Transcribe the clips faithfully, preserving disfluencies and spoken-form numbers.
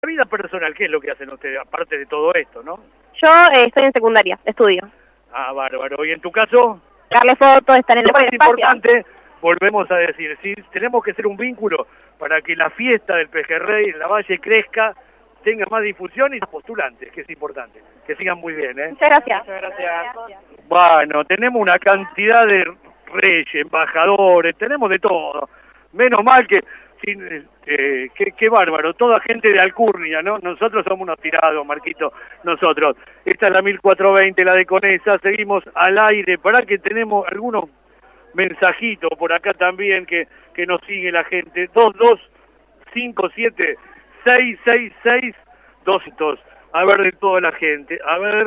La vida personal, ¿qué es lo que hacen ustedes, aparte de todo esto, no? Yo eh, estoy en secundaria, estudio. Ah, bárbaro. ¿Y en tu caso? Darle fotos, estar en el Lo más espacio. importante, volvemos a decir, ¿sí? Tenemos que hacer un vínculo para que la fiesta del Pejerrey en la Valle crezca, tenga más difusión y más postulantes, que es importante. Que sigan muy bien, ¿eh? Muchas gracias. Muchas gracias. Bueno, tenemos una cantidad de reyes, embajadores, tenemos de todo. Menos mal que, sin, eh, que, que bárbaro, toda gente de Alcurnia, ¿no? Nosotros somos unos tirados, Marquito, nosotros. Esta es la mil cuatrocientos veinte, la de Conesa, seguimos al aire, para que tenemos algunos mensajitos por acá también que, que nos sigue la gente. dos dos cinco siete seis seis seis dos dos. A ver de toda la gente. A ver...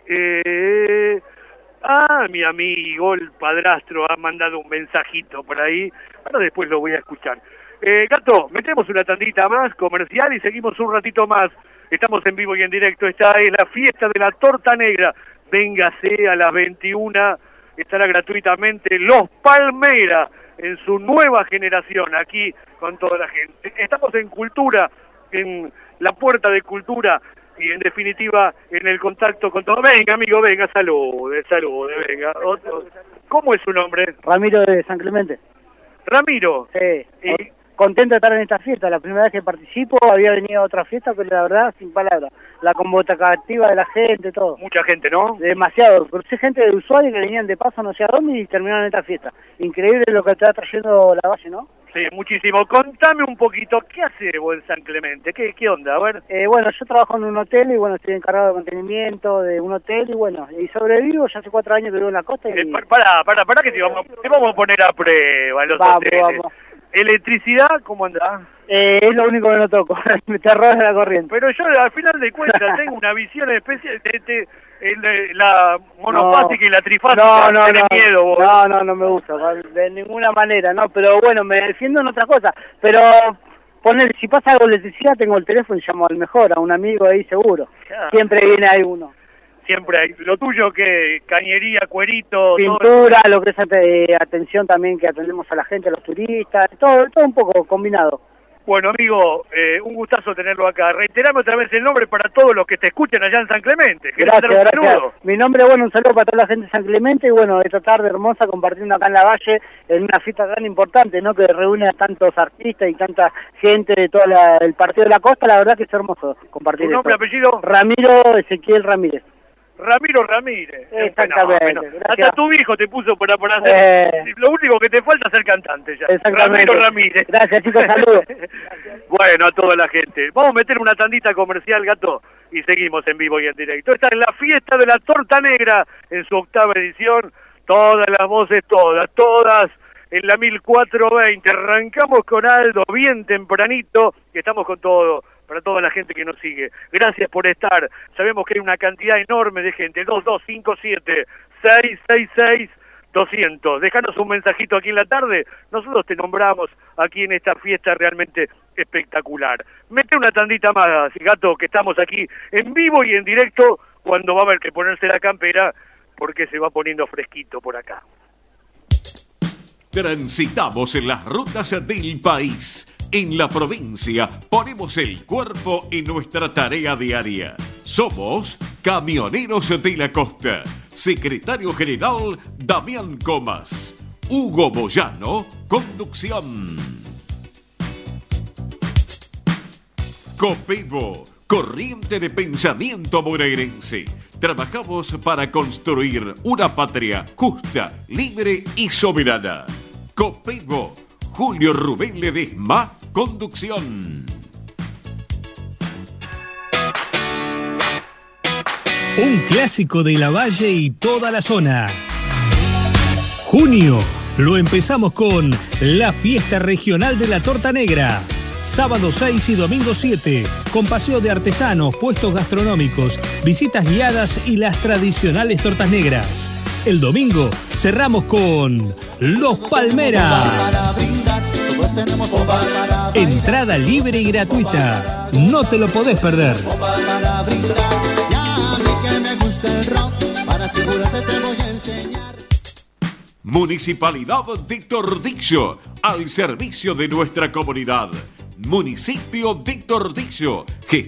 Eh... Ah, mi amigo, el padrastro, ha mandado un mensajito por ahí. Ahora después lo voy a escuchar. Eh, Gato, metemos una tandita más comercial y seguimos un ratito más. Estamos en vivo y en directo. Esta es la fiesta de la torta negra. Véngase a las veintiuna. Estará gratuitamente Los Palmera en su nueva generación, aquí con toda la gente. Estamos en Cultura, en la Puerta de Cultura, y en definitiva en el contacto con todo. Venga, amigo, venga, salude, salude, venga. Otro. ¿Cómo es su nombre? Ramiro de San Clemente. Ramiro. Sí, ¿Y? Contento de estar en esta fiesta. La primera vez que participo, había venido a otra fiesta, pero la verdad, sin palabras. La convocatoria de la gente, todo. Mucha gente, ¿no? Demasiado. Conocí gente de Ushuaia que venían de paso no sé a dónde y terminaron en esta fiesta. Increíble lo que está trayendo la Valle, ¿no? Sí, muchísimo. Contame un poquito, ¿qué haces vos en San Clemente? ¿Qué, qué onda? A ver. Eh, bueno, yo trabajo en un hotel y bueno, estoy encargado de mantenimiento de un hotel y bueno, y sobrevivo, ya hace cuatro años que vivo en la costa y... Eh, pará, pará, pará que te vamos, te vamos a poner a prueba los Vamos, hoteles. vamos. ¿Electricidad cómo anda? Eh, es lo único que no toco, me terror de la corriente. Pero yo al final de cuentas tengo una visión especial de, de, de la monofásica no, y la trifásica. No, no, ¿Tenés no, miedo vos? No, no, no me gusta, de ninguna manera, no, pero bueno, me defiendo en otras cosas. Pero poner, si pasa algo de electricidad, tengo el teléfono y llamo al mejor, a un amigo ahí seguro. Claro. Siempre viene ahí uno. Siempre hay. Lo tuyo que cañería, cuerito, pintura, todo... lo que es eh, atención también que atendemos a la gente, a los turistas, todo, todo un poco combinado. Bueno, amigo, eh, un gustazo tenerlo acá. Reiterame otra vez el nombre para todos los que te escuchan allá en San Clemente. Gracias, gracias. Mi nombre, bueno, un saludo para toda la gente de San Clemente y bueno, esta tarde hermosa compartiendo acá en la Valle en una fiesta tan importante, ¿no? Que reúne a tantos artistas y tanta gente de todo el partido de la costa. La verdad que es hermoso compartir. ¿Tu nombre, esto. apellido? Ramiro Ezequiel Ramírez. Ramiro Ramírez. Exactamente. No, hasta tu hijo te puso para, para hacer... Eh... Lo único que te falta es ser cantante ya. Ramiro Ramírez. Gracias, chicos, saludos. Bueno, a toda la gente. Vamos a meter una tandita comercial, Gato, y seguimos en vivo y en directo. Esta es la fiesta de la torta negra en su octava edición. Todas las voces, todas, todas en la mil cuatrocientos veinte. Arrancamos con Aldo bien tempranito, que estamos con todo. Para toda la gente que nos sigue. Gracias por estar. Sabemos que hay una cantidad enorme de gente. dos dos cinco siete seis seis seis doscientos. Déjanos un mensajito aquí en la tarde. Nosotros te nombramos aquí en esta fiesta realmente espectacular. Mete una tandita más, Gato, que estamos aquí en vivo y en directo cuando va a haber que ponerse la campera porque se va poniendo fresquito por acá. Transitamos en las rutas del país. En la provincia ponemos el cuerpo en nuestra tarea diaria. Somos Camioneros de la Costa. Secretario General Damián Comas. Hugo Moyano, conducción. Copevo, corriente de pensamiento bonaerense. Trabajamos para construir una patria justa, libre y soberana. Copevo, Julio Rubén Ledesma, conducción. Un clásico de la Valle y toda la zona. Junio, lo empezamos con la fiesta regional de la torta negra. Sábado seis y domingo siete, con paseo de artesanos, puestos gastronómicos, visitas guiadas y las tradicionales tortas negras. El domingo cerramos con Los Palmeras. Entrada libre y gratuita. No te lo podés perder. Municipalidad de Tordillo, al servicio de nuestra comunidad. municipio de Tordillo.